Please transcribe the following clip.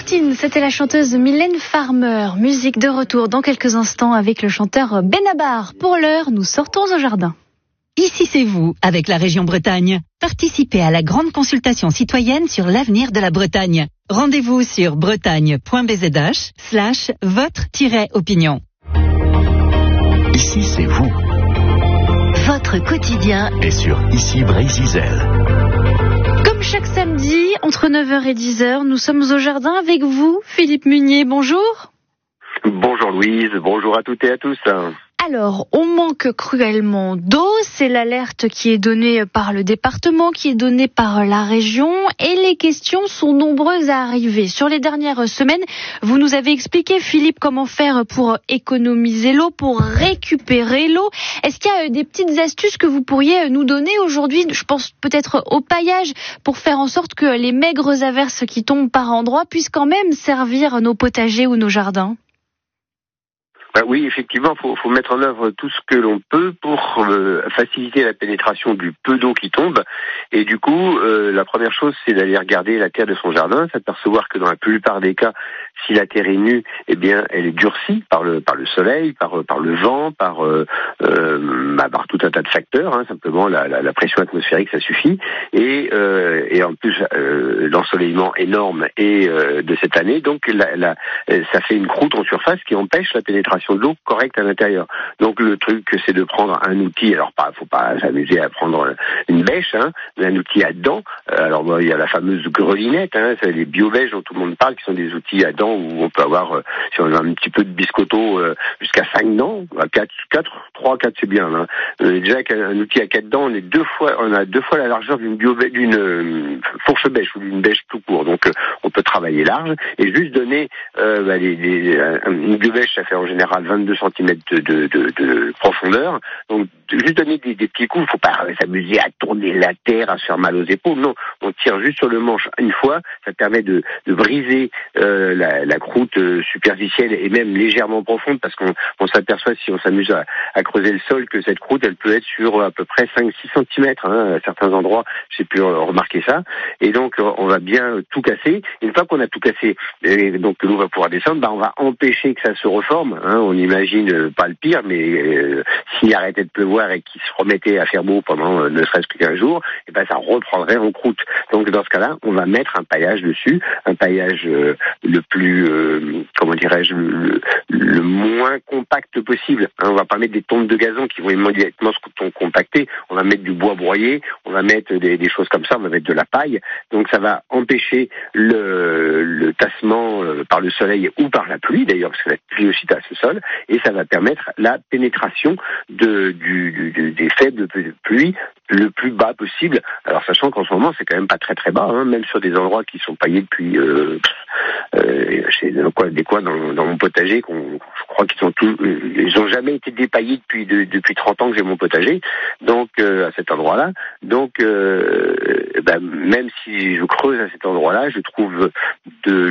Martin, c'était la chanteuse Mylène Farmer. Musique de retour dans quelques instants avec le chanteur Benabar. Pour l'heure, nous sortons au jardin. Ici c'est vous, avec la région Bretagne. Participez à la grande consultation citoyenne sur l'avenir de la Bretagne. Rendez-vous sur bretagne.bzh/votre-opinion. Ici c'est vous. Votre quotidien Et sur Ici Brésil. Comme chaque samedi, entre 9h et 10h, nous sommes au jardin avec vous, Philippe Munier. Bonjour. Bonjour Louise, bonjour à toutes et à tous. Alors, on manque cruellement d'eau, c'est l'alerte qui est donnée par le département, qui est donnée par la région, et les questions sont nombreuses à arriver. Sur les dernières semaines, vous nous avez expliqué, Philippe, comment faire pour économiser l'eau, pour récupérer l'eau. Est-ce qu'il y a des petites astuces que vous pourriez nous donner aujourd'hui? Je pense peut-être au paillage, pour faire en sorte que les maigres averses qui tombent par endroits puissent quand même servir nos potagers ou nos jardins. Oui, effectivement, faut mettre en œuvre tout ce que l'on peut pour faciliter la pénétration du peu d'eau qui tombe. Et du coup, la première chose, c'est d'aller regarder la terre de son jardin, s'apercevoir que dans la plupart des cas, si la terre est nue, eh bien, elle est durcie par le soleil, par le vent, par tout un tas de facteurs. Simplement, la pression atmosphérique, ça suffit. Et en plus, l'ensoleillement énorme est de cette année, donc ça fait une croûte en surface qui empêche la pénétration de l'eau correcte à l'intérieur. Donc le truc, c'est de prendre un outil. Alors faut pas s'amuser à prendre une bêche, mais un outil à dents. Alors il y a la fameuse grelinette, c'est les bio-bêches dont tout le monde parle, qui sont des outils à dents où on peut avoir, si on a un petit peu de biscotto, jusqu'à 5 dents, 3, 4 c'est bien. Déjà avec un outil à 4 dents, on a deux fois la largeur d'une fourche bêche ou d'une bêche tout court. Donc on peut travailler large et juste donner une bio-bêche, ça fait en général 22 cm de profondeur. Donc, juste donner des petits coups. Il ne faut pas s'amuser à tourner la terre, à se faire mal aux épaules. Non, on tire juste sur le manche une fois. Ça permet de briser la croûte superficielle et même légèrement profonde, parce qu'on s'aperçoit, si on s'amuse à creuser le sol, que cette croûte, elle peut être sur à peu près 5-6 cm. À certains endroits, j'ai pu remarquer ça. Et donc, on va bien tout casser. Une fois qu'on a tout cassé, et donc que l'eau va pouvoir descendre, on va empêcher que ça se reforme. On imagine pas le pire, mais s'il arrêtait de pleuvoir et qu'il se remettait à faire beau pendant ne serait-ce que 15 jours, ça reprendrait en croûte. Donc dans ce cas-là, on va mettre un paillage dessus, un paillage le plus, le moins compact possible. On va pas mettre des tontes de gazon qui vont immédiatement se compacter. On va mettre du bois broyé, on va mettre des choses comme ça, on va mettre de la paille. Donc ça va empêcher le tassement par le soleil ou par la pluie d'ailleurs, parce que la pluie aussi tasse le sol, et ça va permettre la pénétration des faibles pluies le plus bas possible. Alors sachant qu'en ce moment c'est quand même pas très très bas, même sur des endroits qui sont paillés depuis des coins dans mon potager, je crois ils ont jamais été dépaillés depuis 30 ans que j'ai mon potager, donc à cet endroit-là. Donc même si je creuse à cet endroit-là, je trouve de